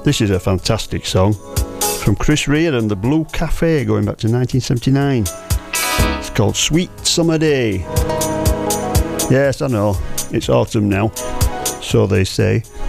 This is a fantastic song from Chris Rea and the Blue Cafe going back to 1979. It's called Sweet Summer Day. Yes, I know, it's autumn now, so they say.